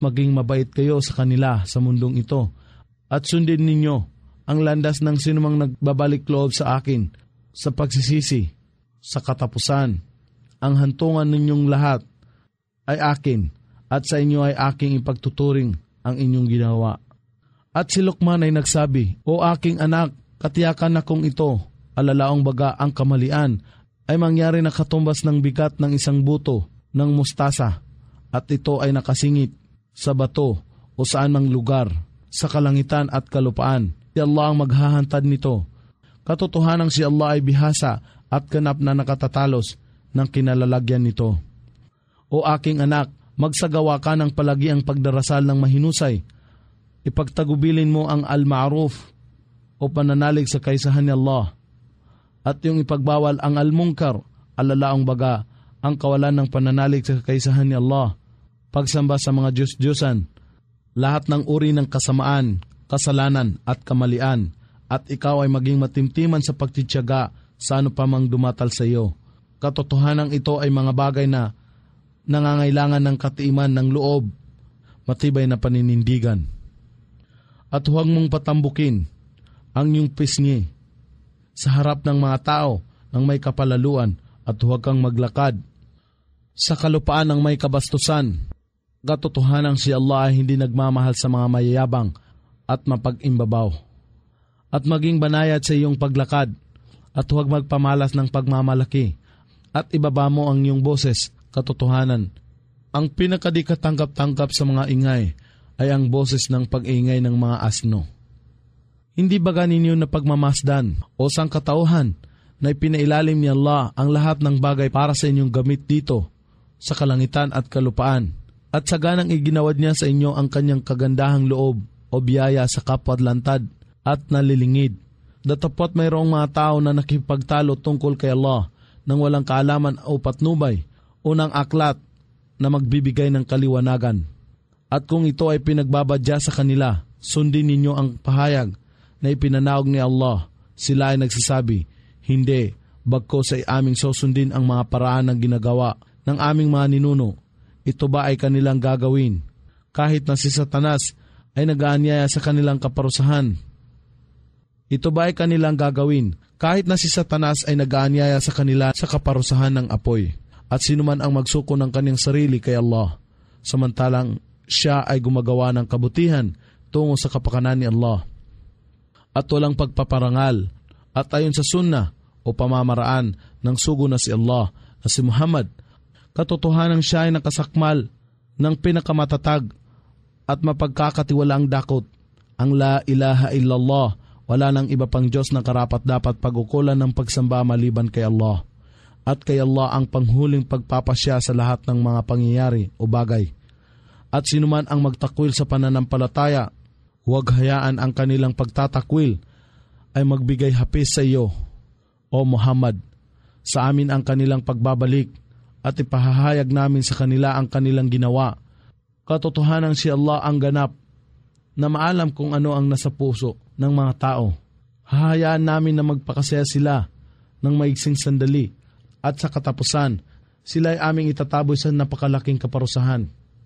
maging mabait kayo sa kanila sa mundong ito at sundin ninyo ang landas ng sinumang nagbabalik loob sa akin sa pagsisisi, sa katapusan. Ang hantungan ninyong lahat ay akin at sa inyo ay aking ipagtuturing ang inyong ginawa. At si Luqman ay nagsabi, O aking anak, katiyakan na kung ito, alalaong baga ang kamalian, ay mangyari na katumbas ng bigat ng isang buto ng mustasa at ito ay nakasingit sa bato o saan mang lugar, sa kalangitan at kalupaan. Si Allah ang maghahantad nito. Katotohanang si Allah ay bihasa at ganap na nakatatalos ng kinalalagyan nito. O aking anak, magsagawa ka ng palagi ang pagdarasal ng mahinusay. Ipagtagubilin mo ang al-ma'ruf o pananalig sa kaisahan ni Allah. At yung ipagbawal ang al-munkar, alalaong baga, ang kawalan ng pananalig sa kaisahan ni Allah, pagsamba sa mga Diyos-Diyosan, lahat ng uri ng kasamaan, kasalanan at kamalian, at ikaw ay maging matimtiman sa pagtitiyaga sa ano pa mang dumatal sa iyo. Katotohanan ito ay mga bagay na nangangailangan ng katiiman ng loob, matibay na paninindigan. At huwag mong patambukin ang iyong pisngi sa harap ng mga tao ng may kapalaluan at huwag kang maglakad sa kalupaan ng may kabastusan. Katotohanan si Allah ay hindi nagmamahal sa mga mayayabang at mapag-imbabaw. At maging banayad sa iyong paglakad at huwag magpamalas ng pagmamalaki at ibaba mo ang iyong boses. Katotohanan, ang pinakadi katanggap-tanggap sa mga ingay ay ang boses ng pag-ingay ng mga asno. Hindi ba ninyo na pagmamasdan o sangkatauhan na ipinailalim ni Allah ang lahat ng bagay para sa inyong gamit dito sa kalangitan at kalupaan at saganang iginawad niya sa inyo ang kanyang kagandahang loob o biyaya sa kapwadlantad at nalilingid. Datapot mayroong mga tao na nakipagtalo tungkol kay Allah nang walang kaalaman o patnubay o ng aklat na magbibigay ng kaliwanagan. At kung ito ay pinagbabadya sa kanila, sundin ninyo ang pahayag na ipinanaog ni Allah. Sila ay nagsasabi, hindi, bagkos ay aming susundin ang mga paraan ng ginagawa ng aming mga ninuno. Ito ba ay kanilang gagawin? Kahit na si Satanas ay nag-aanyaya sa kanilang kaparusahan. Ito ba ay kanilang gagawin? Kahit na si Satanas ay nag-aanyaya sa kanila sa kaparusahan ng apoy. At sino man ang magsuko ng kanyang sarili kay Allah, samantalang siya ay gumagawa ng kabutihan tungo sa kapakanan ni Allah. At walang pagpaparangal at ayon sa sunnah o pamamaraan ng sugo na si Allah na si Muhammad, katotohanan siya ay nakasakmal ng pinakamatatag at mapagkakatiwalaang dakot, ang la ilaha illallah, wala nang iba pang Diyos na karapat dapat pagukulan ng pagsamba maliban kay Allah. At kay Allah ang panghuling pagpapasya sa lahat ng mga pangyayari o bagay. At sinuman ang magtakwil sa pananampalataya, huwag hayaan ang kanilang pagtatakwil ay magbigay hapis sa iyo, O Muhammad. Sa amin ang kanilang pagbabalik at ipahahayag namin sa kanila ang kanilang ginawa. Katotohanan si Allah ang ganap na maalam kung ano ang nasa puso ng mga tao. Hahayaan namin na magpakasaya sila ng maigsing sandali at sa katapusan, sila ay aming itataboy sa napakalaking kaparusahan.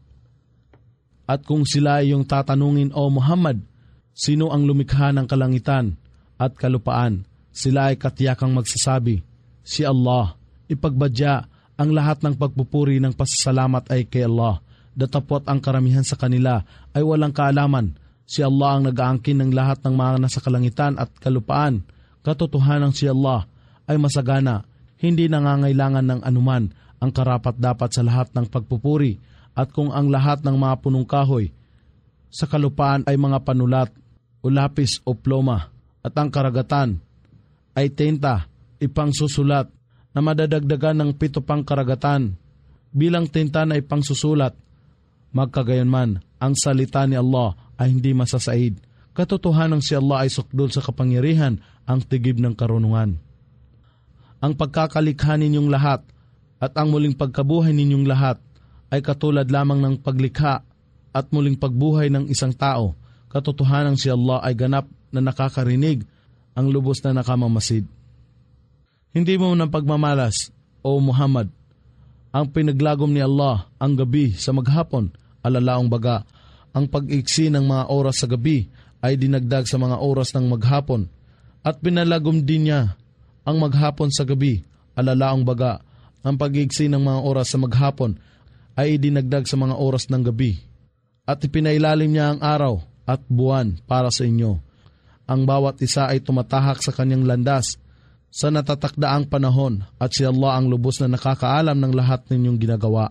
At kung sila ay iyong tatanungin, O Muhammad, sino ang lumikha ng kalangitan at kalupaan? Sila ay katiyakang magsasabi, si Allah. Ipagbadya ang lahat ng pagpupuri ng pasasalamat ay kay Allah. Datapot ang karamihan sa kanila ay walang kaalaman. Si Allah ang nag-aangkin ng lahat ng mga nasa kalangitan at kalupaan. Katotohanan si Allah ay masagana, hindi nangangailangan ng anuman ang karapat-dapat sa lahat ng pagpupuri. At kung ang lahat ng mga punong kahoy sa kalupaan ay mga panulat o lapis o ploma at ang karagatan ay tinta ipang susulat na madadagdagan ng 7 pang karagatan bilang tinta na ipang susulat, magkagayunman ang salita ni Allah ay hindi masasaid. Katotohanan si Allah ay sukdol sa kapangyarihan, ang tigib ng karunungan. Ang pagkakalikha ninyong lahat at ang muling pagkabuhay ninyong lahat ay katulad lamang ng paglikha at muling pagbuhay ng isang tao. Katotohanan si Allah ay ganap na nakakarinig, ang lubos na nakamamasid. Hindi mo ng pagmamalas, O Muhammad, ang pinaglagom ni Allah ang gabi sa maghapon Alalaong baga, ang pag-iksi ng mga oras sa gabi ay dinagdag sa mga oras ng maghapon, at pinalagom din niya ang maghapon sa gabi. Alalaong baga, ang pag-iksi ng mga oras sa maghapon ay dinagdag sa mga oras ng gabi. At ipinailalim niya ang araw at buwan para sa inyo. Ang bawat isa ay tumatahak sa kanyang landas sa natatakdaang panahon, at si Allah ang lubos na nakakaalam ng lahat ninyong ginagawa.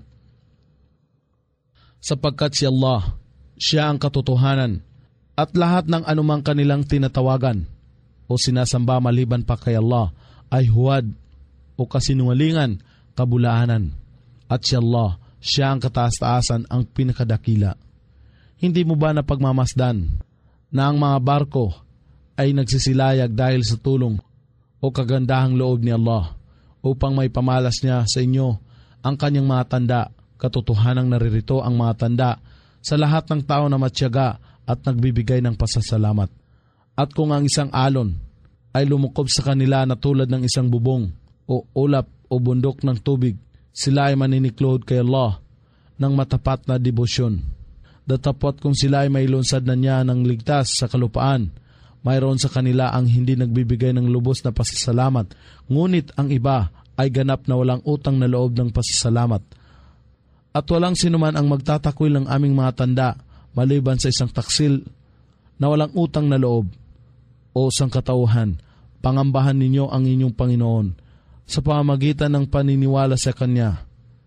Sapagkat si Allah, siya ang katotohanan, at lahat ng anumang kanilang tinatawagan o sinasamba maliban pa kay Allah ay huwad o kasinungalingan, kabulaanan. At si Allah, siya ang kataas-taasan, ang pinakadakila. Hindi mo ba napagmamasdan na ang mga barko ay nagsisilayag dahil sa tulong o kagandahang loob ni Allah upang may pamalas niya sa inyo ang kanyang mga tanda? Katotohanang naririto ang mga tanda sa lahat ng tao na matyaga at nagbibigay ng pasasalamat. At kung ang isang alon ay lumukob sa kanila na tulad ng isang bubong o ulap o bundok ng tubig, sila ay maniniklod kay Allah ng matapat na debosyon. Datapot kung sila ay may lunsad na niya ng ligtas sa kalupaan, mayroon sa kanila ang hindi nagbibigay ng lubos na pasasalamat, ngunit ang iba ay ganap na walang utang na loob ng pasasalamat. At walang sinuman ang magtatakwil ng aming mga tanda maliban sa isang taksil na walang utang na loob o sangkatauhan. Pangambahan ninyo ang inyong Panginoon sa pamamagitan ng paniniwala sa Kanya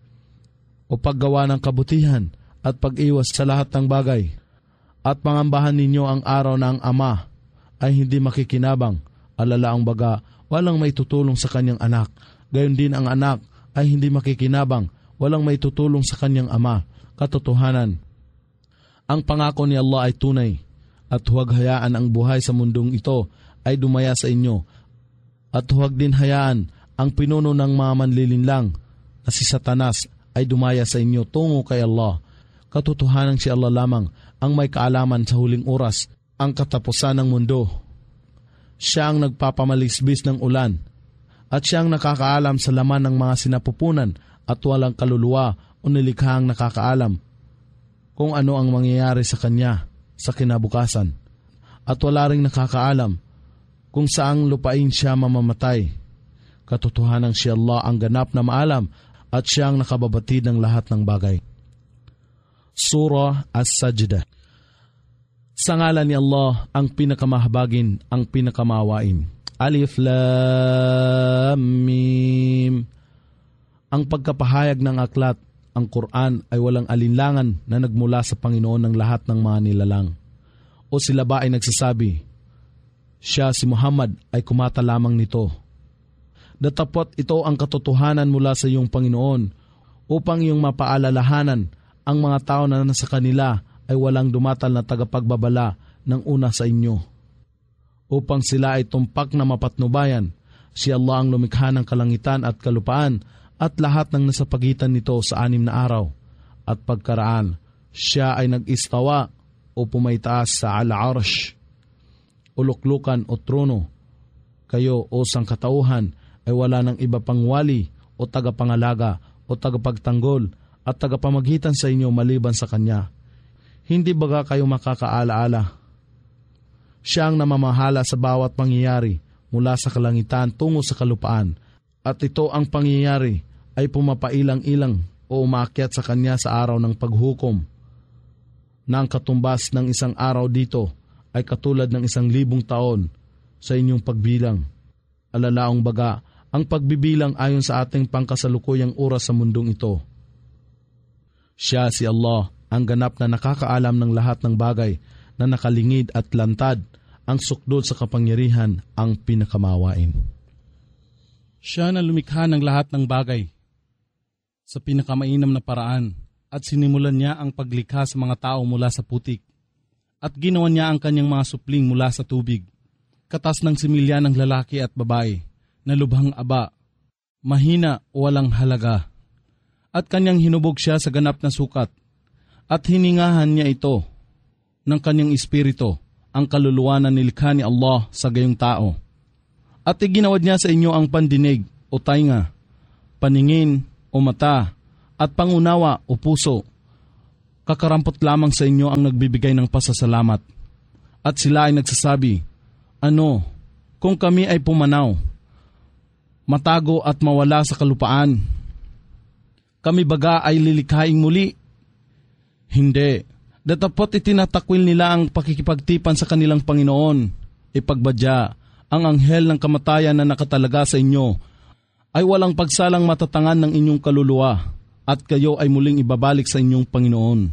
o paggawa ng kabutihan at pag-iwas sa lahat ng bagay. At pangambahan ninyo ang araw na ang Ama ay hindi makikinabang. Alalaang baga, walang may tutulong sa kanyang anak. Gayon din ang anak ay hindi makikinabang, walang may tutulong sa kanyang ama. Katotohanan, ang pangako ni Allah ay tunay, at huwag hayaan ang buhay sa mundong ito ay dumaya sa inyo, at huwag din hayaan ang pinuno ng mga manlilinlang na si Satanas ay dumaya sa inyo tungo kay Allah. Katotohanan si Allah lamang ang may kaalaman sa huling oras, ang katapusan ng mundo. Siya ang nagpapamalisbis ng ulan, at siya ang nakakaalam sa laman ng mga sinapupunan, at walang kaluluwa o nilikhang nakakaalam kung ano ang mangyayari sa kanya sa kinabukasan. At wala ring nakakaalam kung saang lupain siya mamamatay. Katotohanan si Allah ang ganap na maalam, at siya ang nakababatid ng lahat ng bagay. Surah As-Sajdah. Sa ngalan ni Allah, ang pinakamahabagin, ang pinakamawain. Alif Lam Mim. Ang pagkapahayag ng aklat, ang Quran ay walang alinlangan na nagmula sa Panginoon ng lahat ng mga nilalang. O sila ba ay nagsasabi, siya si Muhammad ay kumata lamang nito? Datapot ito ang katotohanan mula sa iyong Panginoon, upang iyong mapaalalahanan ang mga tao na nasa kanila ay walang dumatal na tagapagbabala ng una sa inyo, upang sila ay tumpak na mapatnubayan. Si Allah ang lumikha ng kalangitan at kalupaan at lahat ng nasa pagitan nito sa 6 na araw at pagkaraan. Siya ay nag-istawa o pumaytaas sa al-arsh o luklukan o trono. Kayo o sangkatauhan ay wala ng iba pang wali o tagapangalaga o tagapagtanggol at tagapamagitan sa inyo maliban sa Kanya. Hindi baga kayo makakaalaala? Siya ang namamahala sa bawat pangyayari mula sa kalangitan tungo sa kalupaan, at ito ang pangyayari ay pumapailang-ilang o umaakyat sa Kanya sa araw ng paghukom, na ang katumbas ng isang araw dito ay katulad ng 1,000 taon sa inyong pagbilang. Alalaong baga, ang pagbibilang ayon sa ating pangkasalukuyang oras sa mundong ito. Siya si Allah, ang ganap na nakakaalam ng lahat ng bagay na nakalingid at lantad, ang sukdol sa kapangyarihan, ang pinakamawain. Siya na lumikha ng lahat ng bagay sa pinakamainam na paraan, at sinimulan niya ang paglikha sa mga tao mula sa putik, at ginawa niya ang kanyang mga supling mula sa tubig, katas ng similya ng lalaki at babae, na lubhang aba, mahina o walang halaga. At kanyang hinubog siya sa ganap na sukat, at hiningahan niya ito ng kanyang espiritu, ang kaluluwa na nilikha ni Allah sa gayong tao. At iginawad niya sa inyo ang pandinig o tainga, paningin o mata, at pangunawa o puso. Kakarampot lamang sa inyo ang nagbibigay ng pasasalamat. At sila ay nagsasabi, ano, kung kami ay pumanaw, matago at mawala sa kalupaan, kami baga ay lilikhaing muli? Hindi. Datapot itinatakwil nila ang pakikipagtipan sa kanilang Panginoon. Ipagbadya, ang anghel ng kamatayan na nakatalaga sa inyo ay walang pagsalang matatangan ng inyong kaluluwa at kayo ay muling ibabalik sa inyong Panginoon.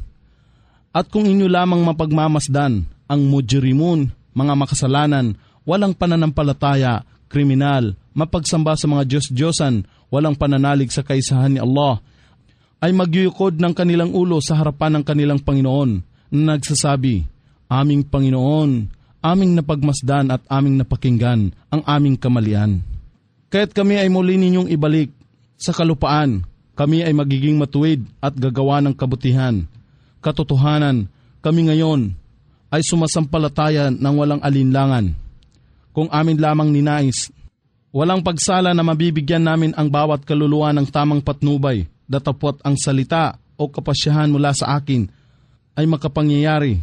At kung inyo lamang mapagmamasdan, ang mujrimun, mga makasalanan, walang pananampalataya, kriminal, mapagsamba sa mga Diyos-Diyosan, walang pananalig sa kaisahan ni Allah, ay magyuyukod ng kanilang ulo sa harapan ng kanilang Panginoon na nagsasabi, aming Panginoon, aming napagmasdan at aming napakinggan ang aming kamalian. Kaya't kami ay muli ninyong ibalik sa kalupaan, kami ay magiging matuwid at gagawa ng kabutihan. Katotohanan, kami ngayon ay sumasampalataya ng walang alinlangan. Kung amin lamang ninais, walang pagsala na mabibigyan namin ang bawat kaluluwa ng tamang patnubay, datapot ang salita o kapasyahan mula sa akin ay makapangyayari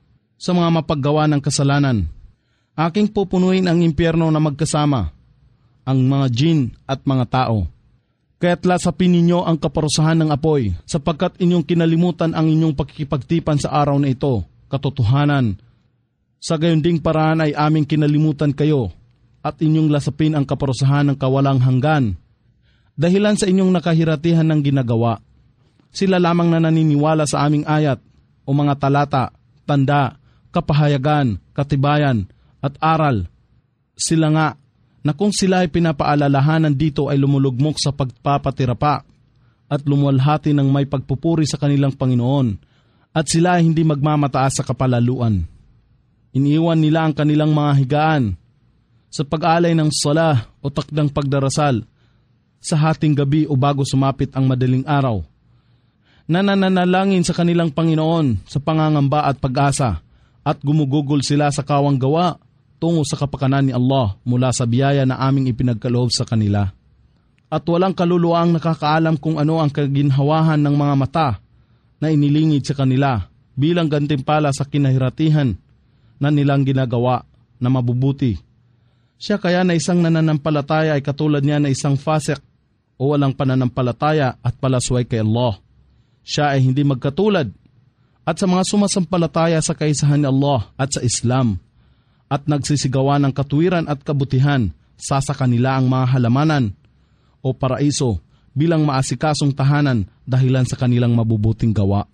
sa mga mapaggawa ng kasalanan. Aking pupunuin ang impyerno na magkasama, ang mga jin at mga tao. Kaya't lasapin ninyo ang kaparusahan ng apoy, sapagkat inyong kinalimutan ang inyong pakikipagtipan sa araw na ito. Katotohanan, sa gayon ding paraan ay aming kinalimutan kayo, at inyong lasapin ang kaparusahan ng kawalang hanggan. Dahilan sa inyong nakahiratihan ng ginagawa, sila lamang na naniniwala sa aming ayat o mga talata, tanda, kapahayagan, katibayan, at aral. Sila nga, na kung sila ay pinapaalalahanan dito ay lumulugmok sa pagpapatira pa at lumuwalhati ng may pagpupuri sa kanilang Panginoon at sila ay hindi magmamataas sa kapalaluan. Iniiwan nila ang kanilang mga higaan sa pag-alay ng salah o takdang pagdarasal sa hating gabi o bago sumapit ang madaling araw. Nananalangin sa kanilang Panginoon sa pangangamba at pag-asa at gumugugol sila sa kawang gawa tungo sa kapakanan ni Allah mula sa biyaya na aming ipinagkaloob sa kanila. At walang kaluluwa ang nakakaalam kung ano ang kaginhawahan ng mga mata na inilingid sa kanila bilang gantimpala sa kinahiratihan na nilang ginagawa na mabubuti. Siya kaya na isang nananampalataya ay katulad niya na isang fasik o walang pananampalataya at palasway kay Allah. Siya ay hindi magkatulad at sa mga sumasampalataya sa kaisahan ni Allah at sa Islam at nagsisigawa ng katuwiran at kabutihan sa kanila ang mga halamanan o paraiso bilang maasikasong tahanan dahilan sa kanilang mabubuting gawa.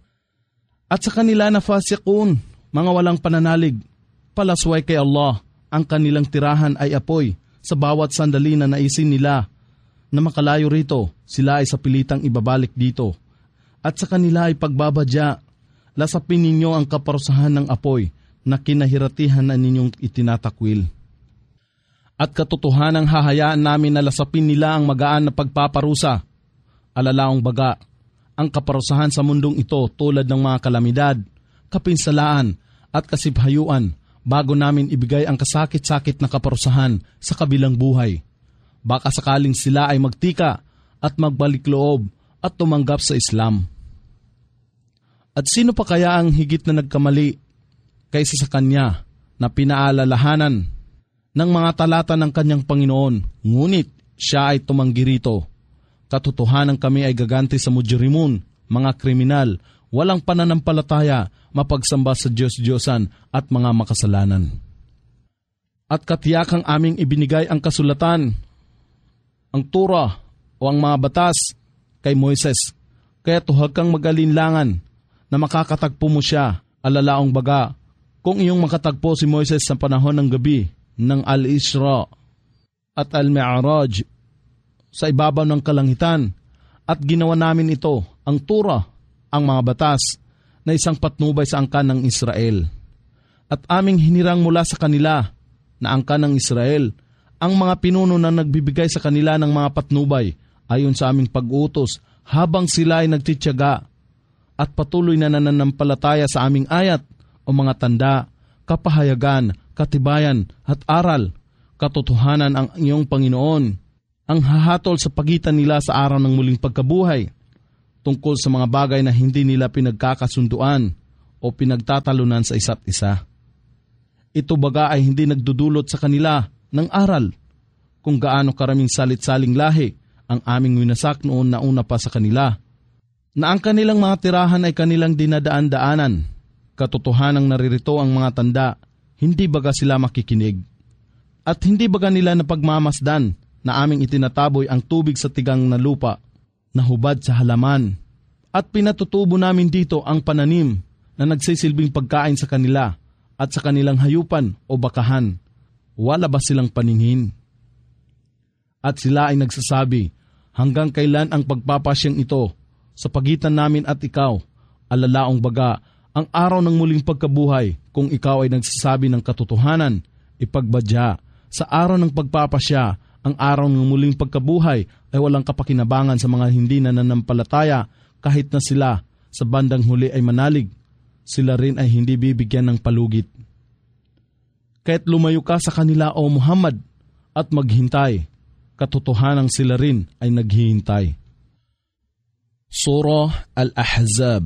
At sa kanila na fasikun, mga walang pananalig, palasway kay Allah, ang kanilang tirahan ay apoy sa bawat sandali na naisin nila na makalayo rito, sila ay sa pilitang ibabalik dito. At sa kanila ay pagbabadya, lasapin ninyo ang kaparusahan ng apoy na kinahiratihan na ninyong itinatakwil. At katotohanang hahayaan namin na lasapin nila ang magaan na pagpaparusa. Alalaong baga, ang kaparusahan sa mundong ito tulad ng mga kalamidad, kapinsalaan at kasibhayuan bago namin ibigay ang kasakit-sakit na kaparusahan sa kabilang buhay. Baka sakaling sila ay magtika at magbalik loob at tumanggap sa Islam. At sino pa kaya ang higit na nagkamali kaysa sa kanya na pinaalalahanan ng mga talata ng kanyang Panginoon, ngunit siya ay tumanggi rito. Katotohanan kami ay gaganti sa mujrimun, mga kriminal, walang pananampalataya, mapagsamba sa Diyos-Diyosan at mga makasalanan. At katiyakang aming ibinigay ang kasulatan, ang Torah o ang mga batas kay Moises, kaya tuhag kang mag-alinlangan na makakatagpo mo siya, alalaong baga, kung iyong makatagpo si Moises sa panahon ng gabi ng Al-Isra at Al-Mi'raj sa ibabaw ng kalangitan at ginawa namin ito, ang Torah, ang mga batas na isang patnubay sa angkan ng Israel. At aming hinirang mula sa kanila na angkan ng Israel ang mga pinuno na nagbibigay sa kanila ng mga patnubay ayon sa aming pag-utos habang sila ay nagtitiyaga at patuloy na nananampalataya sa aming ayat o mga tanda, kapahayagan, katibayan at aral. Katotohanan ang iyong Panginoon ang hahatol sa pagitan nila sa araw ng muling pagkabuhay. tungkol sa mga bagay na hindi nila pinagkakasunduan o pinagtatalunan sa isa't isa. Ito baga ay hindi nagdudulot sa kanila ng aral kung gaano karaming salit-saling lahi ang aming winasak noon na una pa sa kanila, na ang kanilang mga tirahan ay kanilang dinadaan-daanan. Katotohanang naririto ang mga tanda, hindi baga sila makikinig. At hindi baga nila napagmamasdan na aming itinataboy ang tubig sa tigang na lupa, na hubad sa halaman, at pinatutubo namin dito ang pananim na nagsisilbing pagkain sa kanila at sa kanilang hayupan o bakahan. Wala ba silang paningin? At sila ay nagsasabi, hanggang kailan ang pagpapasyang ito sa pagitan namin at ikaw? Alalaong baga, ang araw ng muling pagkabuhay, kung ikaw ay nagsasabi ng katotohanan, ipagbadya. Sa araw ng pagpapasya, ang araw ng muling pagkabuhay ay walang kapakinabangan sa mga hindi nananampalataya, kahit na sila sa bandang huli ay manalig, sila rin ay hindi bibigyan ng palugit. Kahit lumayo ka sa kanila o Muhammad at maghintay, katotohanang sila rin ay naghihintay. Surah Al-Ahzab.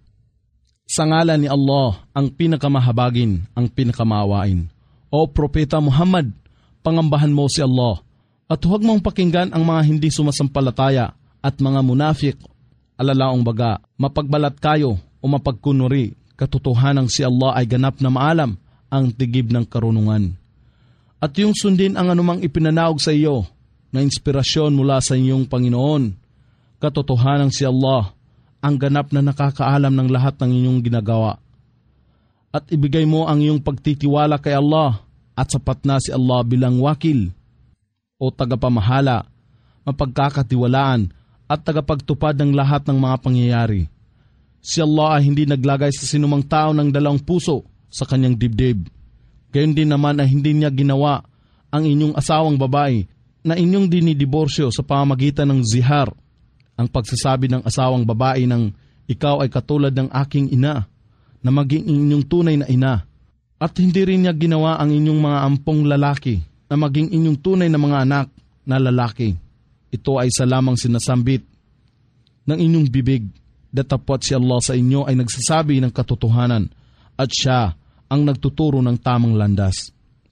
Sa ngalan ni Allah, ang pinakamahabagin, ang pinakamaawain. O Propeta Muhammad, pangambahan mo si Allah, at huwag mong pakinggan ang mga hindi sumasampalataya at mga munafik. Alalaong baga, mapagbalat kayo o mapagkunuri, katotohanang si Allah ay ganap na maalam ang tigib ng karunungan. At yung sundin ang anumang ipinanaog sa iyo na inspirasyon mula sa inyong Panginoon, katotohanang si Allah ang ganap na nakakaalam ng lahat ng inyong ginagawa. At ibigay mo ang iyong pagtitiwala kay Allah, at sapat na si Allah bilang wakil o tagapamahala, mapagkakatiwalaan at tagapagtupad ng lahat ng mga pangyayari. Si Allah ay hindi naglagay sa sinumang tao ng dalawang puso sa kanyang dibdib. Gayon din naman ay hindi niya ginawa ang inyong asawang babae na inyong dinidiborsyo sa pamamagitan ng zihar, ang pagsasabi ng asawang babae ng ikaw ay katulad ng aking ina, na maging inyong tunay na ina. At hindi rin niya ginawa ang inyong mga ampong lalaki na maging inyong tunay na mga anak na lalaki. Ito ay sa lamang sinasambit ng inyong bibig, datapwat si Allah sa inyo ay nagsasabi ng katotohanan at siya ang nagtuturo ng tamang landas.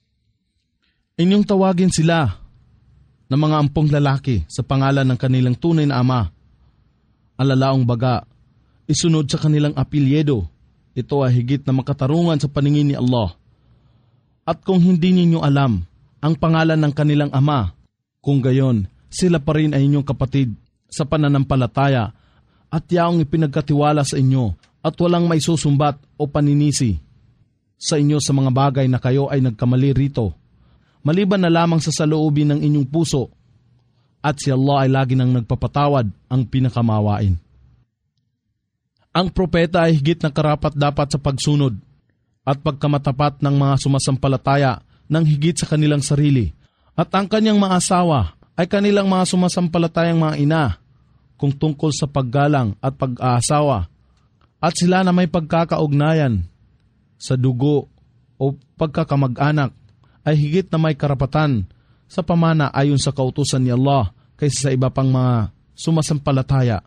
Inyong tawagin sila na mga ampong lalaki sa pangalan ng kanilang tunay na ama. Alalaong baga, isunod sa kanilang apelyido. Ito ay higit na makatarungan sa paningin ni Allah. At kung hindi ninyo alam ang pangalan ng kanilang ama, kung gayon, sila pa rin ay inyong kapatid sa pananampalataya at yaong ipinagkatiwala sa inyo at walang may susumbat o paninisi sa inyo sa mga bagay na kayo ay nagkamali rito, maliban na lamang sa saloobin ng inyong puso, at si Allah ay lagi nang nagpapatawad, ang pinakamawain. Ang propeta ay higit na karapat-dapat sa pagsunod at pagkamatapat ng mga sumasampalataya ng higit sa kanilang sarili, at ang kanyang mga asawa ay kanilang mga sumasampalatayang mga ina kung tungkol sa paggalang at pag-aasawa, at sila na may pagkakaugnayan sa dugo o pagkakamag-anak ay higit na may karapatan sa pamana ayon sa kautusan ni Allah kaysa sa iba pang mga sumasampalataya.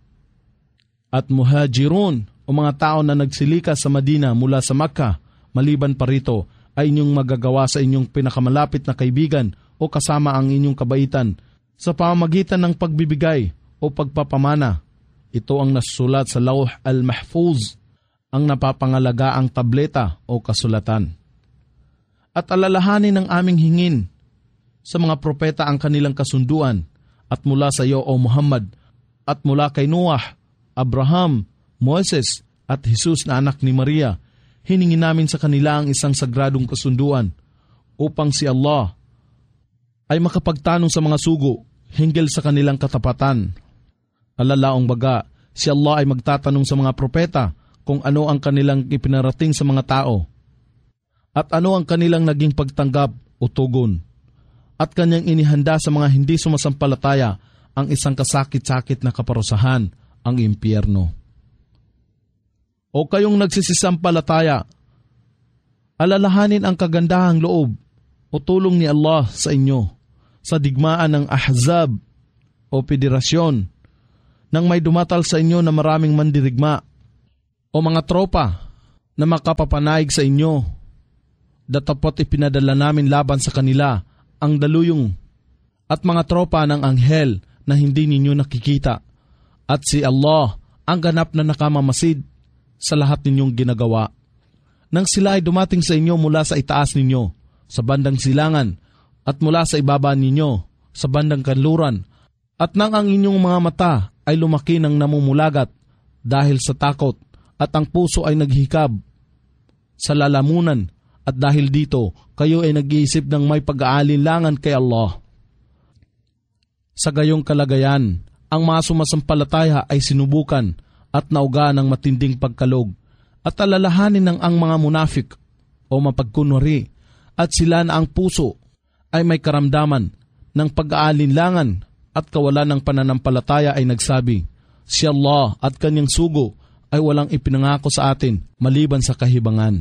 At muhajirun o mga tao na nagsilikas sa Madina mula sa Makkah, maliban pa rito, ay inyong magagawa sa inyong pinakamalapit na kaibigan o kasama ang inyong kabaitan sa pamamagitan ng pagbibigay o pagpapamana. Ito ang nasusulat sa Lawh al-Mahfuz, ang napapangalagaang tableta o kasulatan. At alalahanin ng aming hingin sa mga propeta ang kanilang kasunduan, at mula sa iyo o Muhammad, at mula kay Noah, Abraham, Moses at Jesus na anak ni Maria, hiningi namin sa kanila ang isang sagradong kasunduan upang si Allah ay makapagtanong sa mga sugo hinggil sa kanilang katapatan. Alalaong baga, si Allah ay magtatanong sa mga propeta kung ano ang kanilang ipinarating sa mga tao at ano ang kanilang naging pagtanggap o tugon, at kanyang inihanda sa mga hindi sumasampalataya ang isang kasakit-sakit na kaparusahan, ang impyerno. O kayong nagsisisampalataya, alalahanin ang kagandahang loob o tulong ni Allah sa inyo sa digmaan ng Ahzab o federasyon nang may dumatal sa inyo na maraming mandirigma o mga tropa na makapapanaig sa inyo. Datapot ipinadala namin laban sa kanila ang daluyong at mga tropa ng anghel na hindi ninyo nakikita. At si Allah ang ganap na nakamamasid sa lahat ninyong ginagawa. Nang sila ay dumating sa inyo mula sa itaas ninyo, sa bandang silangan, at mula sa ibaba ninyo, sa bandang kanluran, at nang ang inyong mga mata ay lumaki ng namumulagat dahil sa takot, at ang puso ay naghikab sa lalamunan, at dahil dito, kayo ay nag-iisip ng may pag-aalinlangan kay Allah. Sa gayong kalagayan, ang mga sumasampalataya ay sinubukan at nauga ng matinding pagkalog, at alalahanin ng ang mga munafik o mapagkunwari, at sila na ang puso ay may karamdaman ng pag-aalinlangan at kawalan ng pananampalataya ay nagsabi, si Allah at kanyang sugo ay walang ipinangako sa atin maliban sa kahibangan.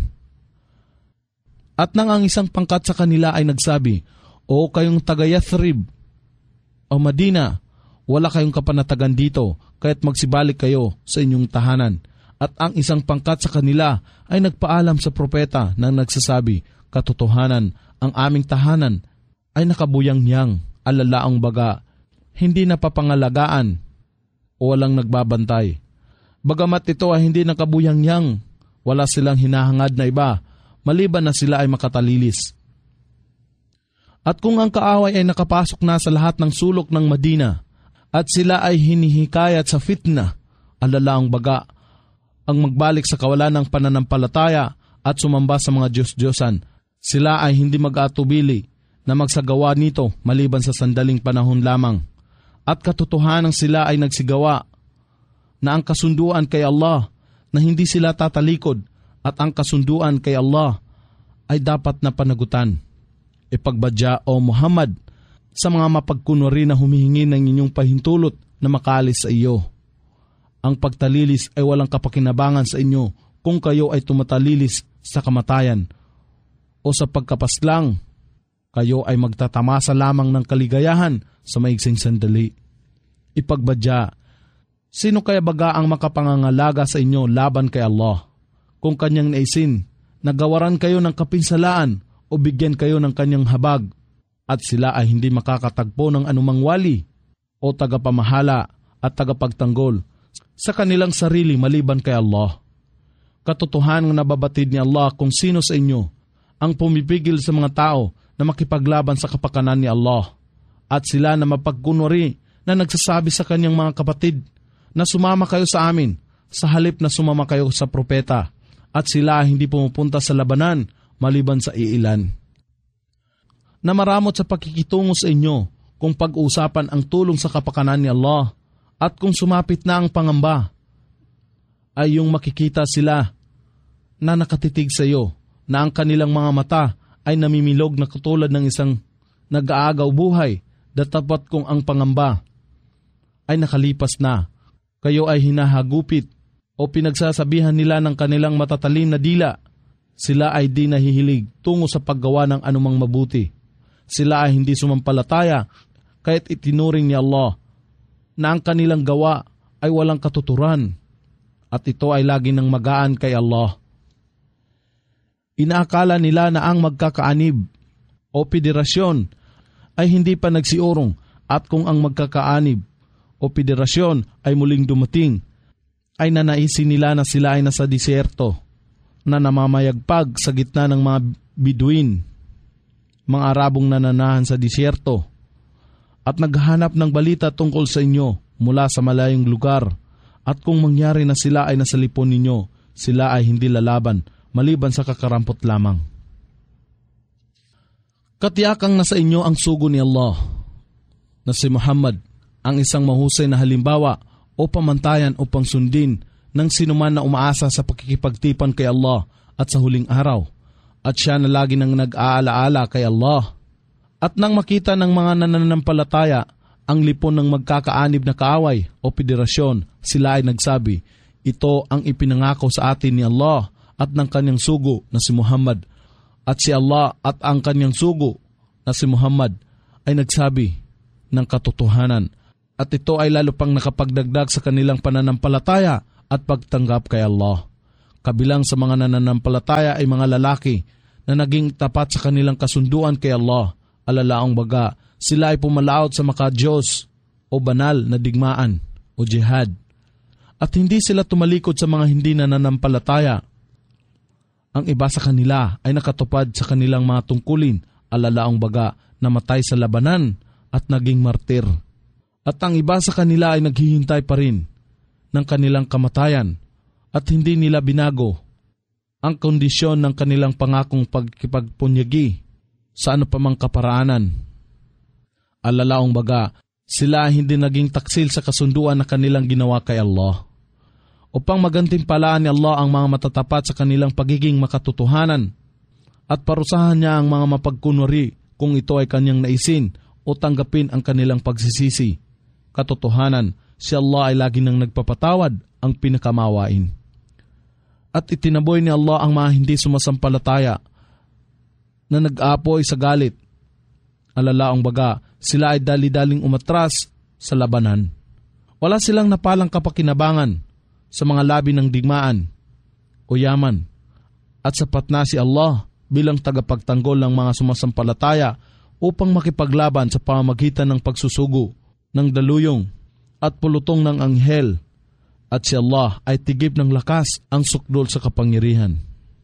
At nang ang isang pangkat sa kanila ay nagsabi, o kayong taga Yathrib o Madina, wala kayong kapanatagan dito, kaya't magsibalik kayo sa inyong tahanan. At ang isang pangkat sa kanila ay nagpaalam sa propeta nang nagsasabi, katotohanan, ang aming tahanan ay nakabuyang-yang, alalaang baga, hindi napapangalagaan o walang nagbabantay. Bagamat ito ay hindi nakabuyang-yang, wala silang hinahangad na iba, maliban na sila ay makatalilis. At kung ang kaaway ay nakapasok na sa lahat ng sulok ng Madina, at sila ay hinihikayat sa fitna, alalaang baga, ang magbalik sa kawalan ng pananampalataya at sumamba sa mga Diyos-Diyosan, sila ay hindi mag-atubili na magsagawa nito maliban sa sandaling panahon lamang. At katotohanan sila ay nagsigawa na ang kasunduan kay Allah na hindi sila tatalikod at ang kasunduan kay Allah ay dapat na panagutan. Ipagbadya o Muhammad sa mga mapagkunwari na humihingi ng inyong pahintulot na makaalis sa iyo. Ang pagtalilis ay walang kapakinabangan sa inyo kung kayo ay tumatalilis sa kamatayan o sa pagkapaslang, kayo ay magtatamasa lamang ng kaligayahan sa maigsing sandali. Ipagbadya, sino kaya baga ang makapangangalaga sa inyo laban kay Allah? Kung kanyang naisin, nagawaran kayo ng kapinsalaan o bigyan kayo ng kanyang habag, at sila ay hindi makakatagpo ng anumang wali o tagapamahala at tagapagtanggol sa kanilang sarili maliban kay Allah. Katotohanan na nababatid ni Allah kung sino sa inyo ang pumipigil sa mga tao na makipaglaban sa kapakanan ni Allah, at sila na mapagkunwari na nagsasabi sa kanyang mga kapatid na sumama kayo sa amin sa halip na sumama kayo sa propeta, at sila hindi pumupunta sa labanan maliban sa iilan. Namaramot sa pakikitungo sa inyo kung pag-uusapan ang tulong sa kapakanan ni Allah, at kung sumapit na ang pangamba, ay yung makikita sila na nakatitig sa iyo, na ang kanilang mga mata ay namimilog na katulad ng isang nag-aagaw buhay, datapat kung ang pangamba ay nakalipas na, kayo ay hinahagupit o pinagsasabihan nila ng kanilang matatalim na dila. Sila ay di nahihilig tungo sa paggawa ng anumang mabuti. Sila ay hindi sumampalataya, kaya't itinuring ni Allah na ang kanilang gawa ay walang katuturan, at ito ay lagi ng magaan kay Allah. Inaakala nila na ang magkakaanib o federasyon ay hindi pa nagsiurong, at kung ang magkakaanib o federasyon ay muling dumating, ay nanaisin nila na sila ay nasa disyerto na namamayagpag sa gitna ng mga Biduin, mga Arabong nananahan sa disyerto, at naghahanap ng balita tungkol sa inyo mula sa malayong lugar, at kung mangyari na sila ay nasa lipon ninyo, sila ay hindi lalaban maliban sa kakarampot lamang. Katiyakang nasa inyo ang sugo ni Allah, na si Muhammad, ang isang mahusay na halimbawa o pamantayan o pangsundin ng sinuman na umaasa sa pakikipagtipan kay Allah at sa huling araw, at siya na lagi nang nag-aalaala kay Allah. At nang makita ng mga nananampalataya ang lipon ng magkakaanib na kaaway o federasyon, sila ay nagsabi, ito ang ipinangako sa atin ni Allah at ng kanyang sugo na si Muhammad. At si Allah at ang kanyang sugo na si Muhammad ay nagsabi ng katotohanan, At ito ay lalo pang nakapagdagdag sa kanilang pananampalataya at pagtanggap kay Allah. Kabilang sa mga nananampalataya ay mga lalaki na naging tapat sa kanilang kasunduan kay Allah. Alalaong baga, sila ay pumalaot sa maka-Diyos o banal na digmaan o jihad. At hindi sila tumalikod sa mga hindi nananampalataya. Ang iba sa kanila ay nakatupad sa kanilang mga tungkulin, alalaong baga, namatay sa labanan at naging martir. At ang iba sa kanila ay naghihintay pa rin ng kanilang kamatayan at hindi nila binago ang kondisyon ng kanilang pangakong pagkipagpunyagi sa ano pa mang kaparaanan. Alalaong baga, sila ay hindi naging taksil sa kasunduan na kanilang ginawa kay Allah. Upang magantimpalaan ni Allah ang mga matatapat sa kanilang pagiging makatotohanan at parusahan niya ang mga mapagkunwari kung ito ay kanyang naisin o tanggapin ang kanilang pagsisisi. Katotohanan, si Allah ay lagi nang nagpapatawad ang pinakamawain. At itinaboy ni Allah ang mga hindi sumasampalataya na nag-aapoy sa galit. Alalaong baga, sila ay dali-daling umatras sa labanan. Wala silang napalang kapakinabangan sa mga labi ng digmaan o yaman. At sapat na si Allah bilang tagapagtanggol ng mga sumasampalataya upang makipaglaban sa pamamagitan ng pagsusugo ng daluyong at pulutong ng anghel, at si Allah ay tigib ng lakas ang sukdol sa kapangyarihan.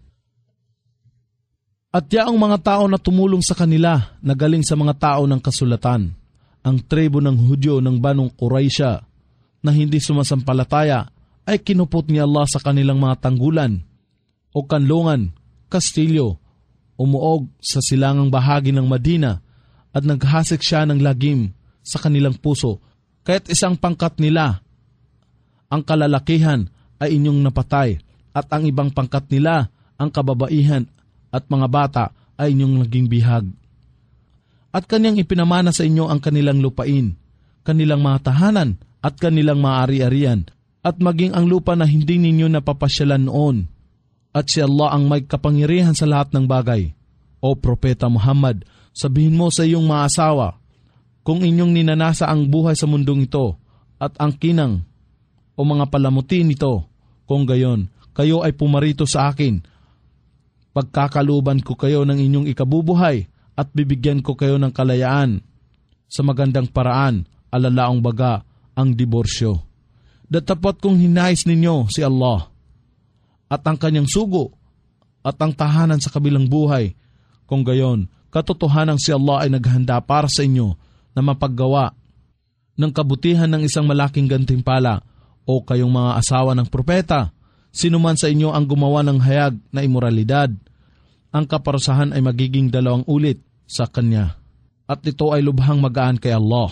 At yaong mga tao na tumulong sa kanila na galing sa mga tao ng kasulatan, ang tribo ng Hudyo ng Banong Quraisya na hindi sumasampalataya ay kinupot ni Allah sa kanilang mga tanggulan o kanlungan, kastilyo, umuog sa silangang bahagi ng Madina at naghasik siya ng lagim sa kanilang puso, kaya't isang pangkat nila, ang kalalakihan, ay inyong napatay, at ang ibang pangkat nila, ang kababaihan at mga bata, ay inyong naging bihag. At kanyang ipinamana sa inyo ang kanilang lupain, kanilang mga tahanan, at kanilang mga ari-arian, at maging ang lupa na hindi ninyo napapasyalan noon. At si Allah ang may kapangyarihan sa lahat ng bagay. O Propeta Muhammad, sabihin mo sa iyong mga asawa, kung inyong ninanasa ang buhay sa mundong ito at ang kinang o mga palamuti nito, kung gayon, kayo ay pumarito sa akin. Pagkakaluban ko kayo ng inyong ikabubuhay at bibigyan ko kayo ng kalayaan sa magandang paraan, alalaong baga ang diborsyo. Datapot kong hinais ninyo si Allah at ang kanyang sugo at ang tahanan sa kabilang buhay, kung gayon, katotohanan si Allah ay naghanda para sa inyo na mapaggawa ng kabutihan ng isang malaking gantimpala. O kayong mga asawa ng propeta, sinuman sa inyo ang gumawa ng hayag na imoralidad, ang kaparusahan ay magiging 2 ulit sa kanya. At ito ay lubhang magaan kay Allah.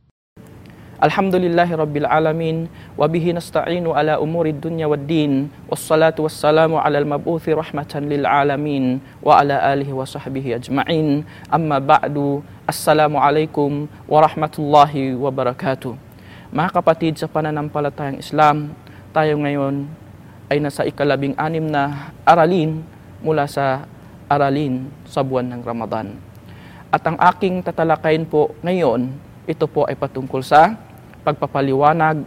Alhamdulillahi Rabbil Alamin, wa bihi nasta'inu ala umuri dunya wad din, wassalatu wassalamu ala al-mab'uthi rahmatan lil alamin, wa ala alihi wa sahbihi ajma'in. Amma ba'du, assalamu alaikum wa rahmatullahi wa barakatuh. Mga kapatid sa pananampalatayang Islam, tayo ngayon ay nasa 16 na aralin mula sa aralin sa buwan ng Ramadan. At ang aking tatalakayin po ngayon, ito po ay patungkol sa pagpapaliwanag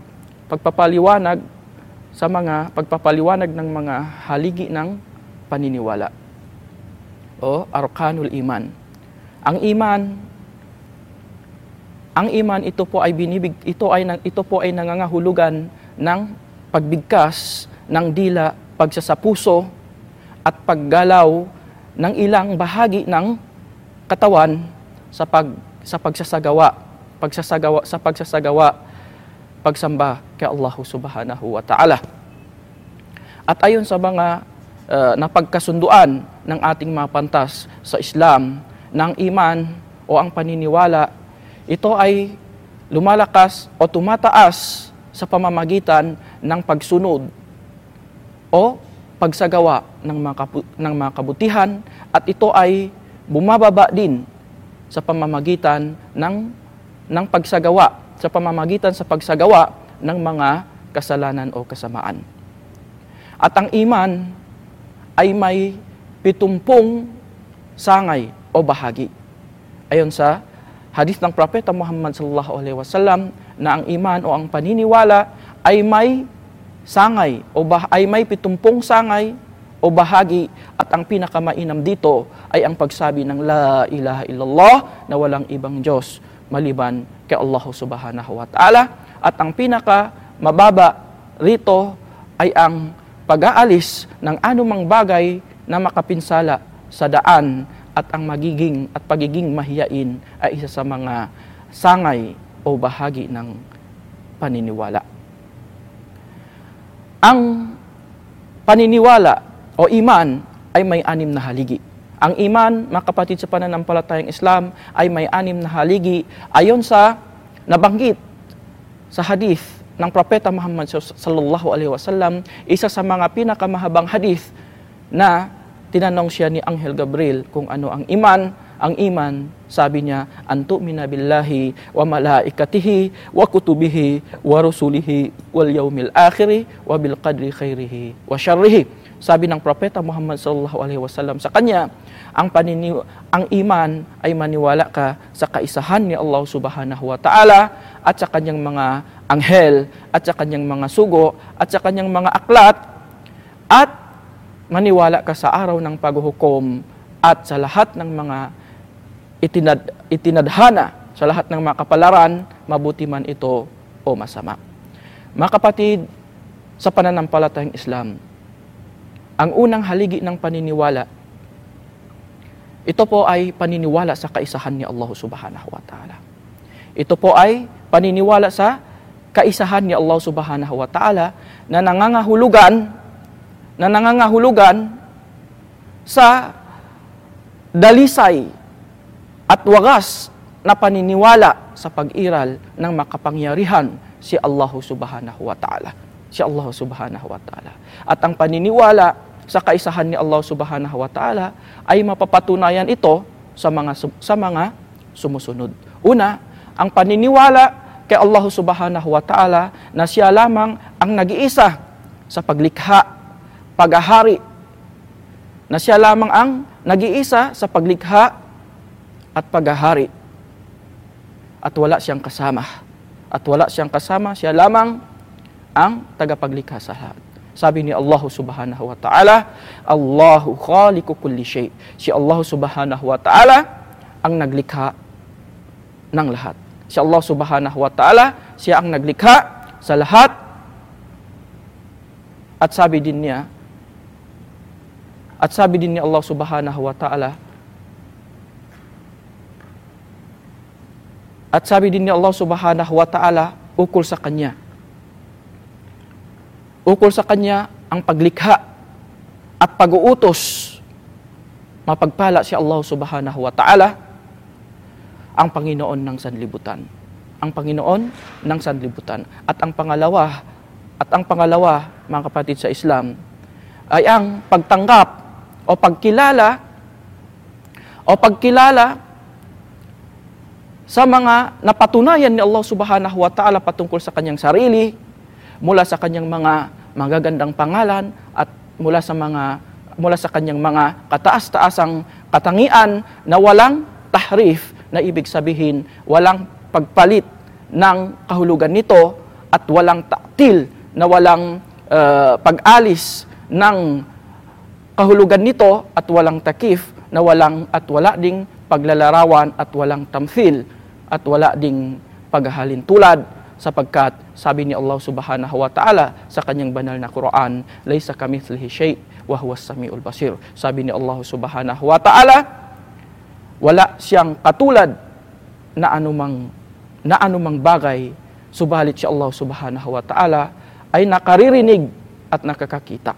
ng mga haligi ng paniniwala o arkanul iman. Ang iman ito po ay nangangahulugan ng pagbigkas ng dila, pagsasapuso at paggalaw ng ilang bahagi ng katawan sa pagsamba kay Allah Subhanahu wa Ta'ala. At ayon sa mga napagkasunduan ng ating mga pantas sa Islam, ng iman o ang paniniwala, ito ay lumalakas o tumataas sa pamamagitan ng pagsunod o pagsagawa ng mga kabutihan, at ito ay bumababa din sa pamamagitan ng pagsagawa ng mga kasalanan o kasamaan. At ang iman ay may 70 sangay o bahagi. Ayon sa hadith ng Propeta Muhammad sallallahu alaihi wasallam na ang iman o ang paniniwala ay may sangay o ay may 70 sangay o bahagi, at ang pinakamainam dito ay ang pagsabi ng la ilaha illallah na walang ibang Diyos maliban kay Allah subhanahu wa ta'ala, at ang pinaka mababa rito ay ang pag-aalis ng anumang bagay na makapinsala sa daan, at ang pagiging mahiyain ay isa sa mga sangay o bahagi ng paniniwala. Ang paniniwala o iman ay may 6 na haligi. Ang iman, mga kapatid sa pananampalatayang Islam, ay may 6 na haligi ayon sa nabanggit sa hadith ng Propeta Muhammad sallallahu alaihi wasallam, isa sa mga pinakamahabang hadith na tinanong siya ni Anghel Gabriel kung ano ang iman. Ang iman, sabi niya, an tu'mina billahi wa malaikatihi wa kutubihi wa rusulihi wal yawmil akhiri wa bil qadri khairihi wa syarrihi. Sabi ng Propeta Muhammad sallallahu alaihi wasallam sa kanya, ang iman ay maniwala ka sa kaisahan ni Allah subhanahu wa ta'ala at sa kanyang mga anghel at sa kanyang mga sugo at sa kanyang mga aklat, at maniwala ka sa araw ng paghuhukom at sa lahat ng mga itinadhana, sa lahat ng mga kapalaran, mabuti man ito o masama. Mga kapatid, sa pananampalatayang Islam, ang unang haligi ng paniniwala, ito po ay paniniwala sa kaisahan ni Allah subhanahu wa ta'ala. Ito po ay paniniwala sa kaisahan ni Allah subhanahu wa ta'ala na nangangahulugan sa dalisay at wagas na paniniwala sa pag-iral ng makapangyarihan si Allah subhanahu wa ta'ala. Si Allah subhanahu wa ta'ala. At ang paniniwala sa kaisahan ni Allah subhanahu wa ta'ala ay mapapatunayan ito sa mga sumusunod. Una, ang paniniwala kay Allah subhanahu wa ta'ala na siya lamang ang nag-iisa sa paglikha, paghahari, na siya lamang ang nag-iisa sa paglikha at paghahari, at wala siyang kasama. At wala siyang kasama, siya lamang ang tagapaglikha sa lahat. Sabi ni Allah subhanahu wa ta'ala, Allahu khaliqu kulli shay. Si Allah subhanahu wa ta'ala ang naglikha ng lahat. Si Allah subhanahu wa ta'ala, siya ang naglikha sa lahat. At sabi din ni Allah subhanahu wa ta'ala, ukol sa Kanya. Ukol sa Kanya ang paglikha at pag-uutos. Mapagpala si Allah subhanahu wa ta'ala, ang Panginoon ng sanlibutan. Ang Panginoon ng sanlibutan. At ang pangalawa, mga kapatid sa Islam, ay ang pagtanggap o pagkilala sa mga napatunayan ni Allah subhanahu wa ta'ala patungkol sa kanyang sarili, mula sa kanyang mga magagandang pangalan at mula sa kanyang mga kataas-taasang katangian na walang tahrif, na ibig sabihin walang pagpalit ng kahulugan nito at walang ta'til, na walang pag-alis ng kahulugan nito at walang takif, na wala ding paglalarawan at walang tamthil at wala ding paghahalin tulad, sapagkat sabi ni Allah subhanahu wa ta'ala sa kanyang banal na Quran, laysa kamithlihi shay' wa huwas samiul basir. Sabi ni Allah subhanahu wa ta'ala, wala siyang katulad na anumang bagay, subalit si Allah subhanahu wa ta'ala ay nakaririnig at nakakakita.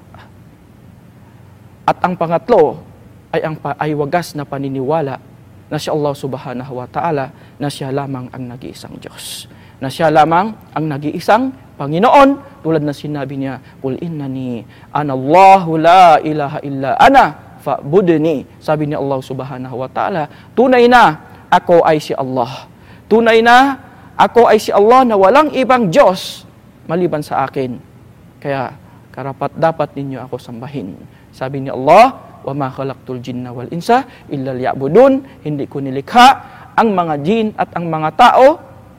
At ang pangatlo ay wagas na paniniwala na si Allah subhanahu wa ta'ala na siya lamang ang nag-iisang Diyos. Na siya lamang ang nag-iisang Panginoon, tulad na sinabi niya, Qul innani anallahu la ilaha illa ana fa'budni. Sabi ni Allah subhanahu wa ta'ala, tunay na ako ay si Allah. Tunay na ako ay si Allah na walang ibang Diyos maliban sa akin. Kaya karapat dapat ninyo ako sambahin. Sabi ni Allah, wa ma khalaqtul jinna wal insa illa liya'budun. Hindi ko nilikha ang mga jin at ang mga tao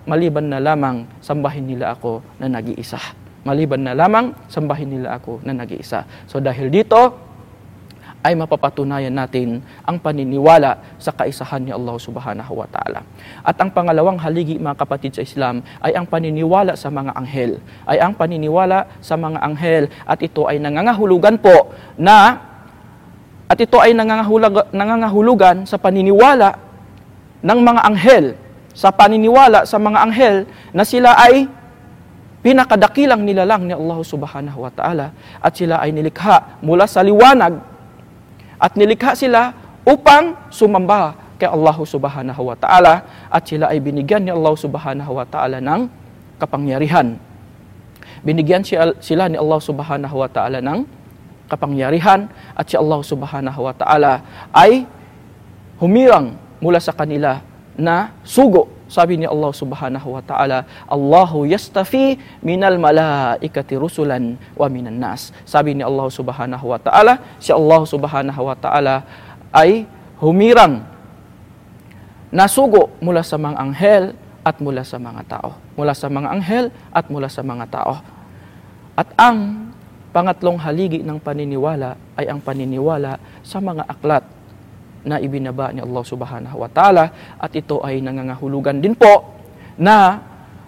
maliban na lamang sambahin nila ako na nag-iisa. Maliban na lamang sambahin nila ako na nag-iisa. So dahil dito, ay mapapatunayan natin ang paniniwala sa kaisahan ni Allah subhanahu wa ta'ala. At ang pangalawang haligi, mga kapatid sa Islam, ay ang paniniwala sa mga anghel. Ay ang paniniwala sa mga anghel, at ito ay nangangahulugan po na, at ito ay nangangahulugan sa paniniwala ng mga anghel, sa paniniwala sa mga anghel na sila ay pinakadakilang nilalang ni Allah subhanahu wa ta'ala, at sila ay nilikha mula sa liwanag, at nilikha sila upang sumamba kay Allah subhanahu wa ta'ala, at sila ay binigyan ni Allah subhanahu wa ta'ala ng kapangyarihan. Binigyan sila ni Allah subhanahu wa ta'ala ng kapangyarihan, at si Allah subhanahu wa ta'ala ay humirang mula sa kanila na sugo. Sabi ni Allah subhanahu wa ta'ala, Allahu yastafi minal malaikati rusulan wa minan nas. Sabi ni Allah subhanahu wa ta'ala, si Allah subhanahu wa ta'ala ay humirang na sugo mula sa mga anghel at mula sa mga tao. Mula sa mga anghel at mula sa mga tao. At ang pangatlong haligi ng paniniwala ay ang paniniwala sa mga aklat na ibinaba ni Allah subhanahu wa ta'ala, at ito ay nangangahulugan din po na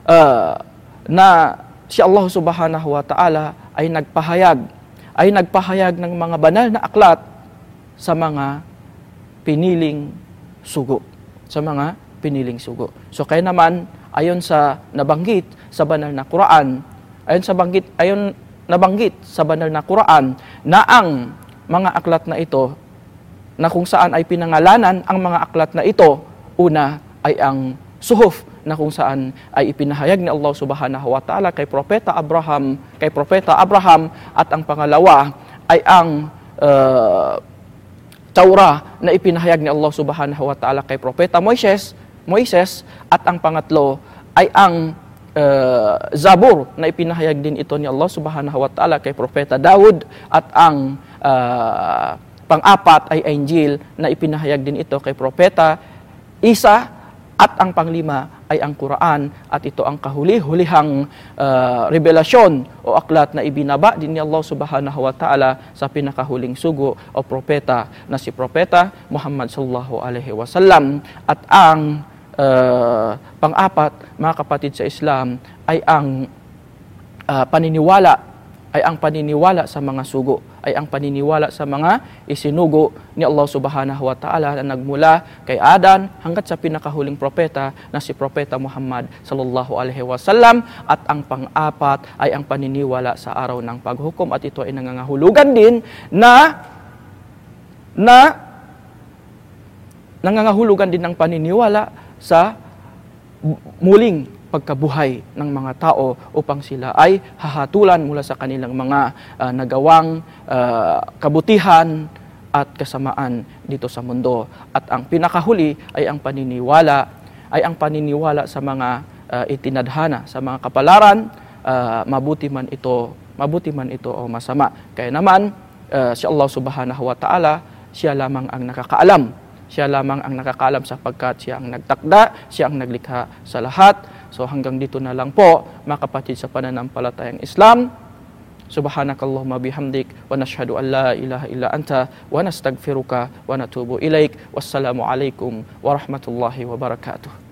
si Allah subhanahu wa ta'ala ay nagpahayag ng mga banal na aklat sa mga piniling sugo. Sa mga piniling sugo. So kaya naman, ayon sa nabanggit sa banal na Quran, ayon nabanggit sa banal na Quran na ang mga aklat na ito, na kung saan ay pinangalanan ang mga aklat na ito, una ay ang suhuf, na kung saan ay ipinahayag ni Allah subhanahu wa ta'ala kay Propeta Abraham, at ang pangalawa ay ang Taurah na ipinahayag ni Allah subhanahu wa ta'ala kay Propeta Moises, at ang pangatlo ay ang Zabur na ipinahayag din ito ni Allah subhanahu wa ta'ala kay Propeta Dawud, at ang pang-apat ay Injil na ipinahayag din ito kay Propeta Isa, at ang panglima ay ang Quran, at ito ang kahuli-hulihang revelasyon o aklat na ibinaba din ni Allah subhanahu wa ta'ala sa pinakahuling sugo o propeta na si Propeta Muhammad sallallahu alaihi wasallam. At ang pang-apat, mga kapatid sa Islam, ay ang paniniwala sa mga sugo, ay ang paniniwala sa mga isinugo ni Allah subhanahu wa ta'ala na nagmula kay Adan hanggat sa pinakahuling propeta na si Propeta Muhammad sallallahu alaihi wasallam. At ang pang-apat ay ang paniniwala sa araw ng paghukom, at ito ay nangangahulugan din nangangahulugan din ng paniniwala sa muling pagkabuhay ng mga tao upang sila ay hahatulan mula sa kanilang mga nagawang kabutihan at kasamaan dito sa mundo. At ang pinakahuli ay ang paniniwala sa mga itinadhana, sa mga kapalaran, mabuti man ito o masama. Kaya naman si Allah subhanahu wa ta'ala, siya lamang ang nakakaalam. Siya lamang ang nakakaalam sapagkat siya ang nagtakda, siya ang naglikha sa lahat. So hanggang dito na lang po, mga kapatid sa pananampalatayang Islam. Subhanakallahumma bihamdik wa nashhadu an la ilaha illa anta wa nastaghfiruka wa natubu ilaik. Wassalamu alaikum warahmatullahi wabarakatuh.